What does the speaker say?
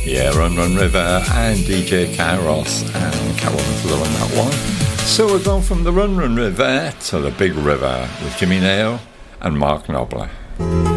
Yeah, Run Run River and DJ Kairos and Catwoman Flow on that one. So we're going from the Run Run River to the Big River with Jimmy Nail and Mark Knobler.